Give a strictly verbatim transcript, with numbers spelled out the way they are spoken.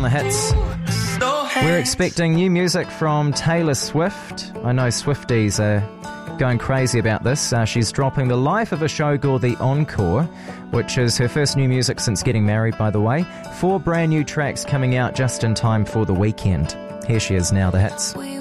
The hits. We're expecting new music from Taylor Swift. I know Swifties are going crazy about this. Uh, she's dropping the life of a showgirl, The Encore, which is her first new music since getting married, by the way. Four brand new tracks coming out just in time for the weekend. Here she is now, the hits.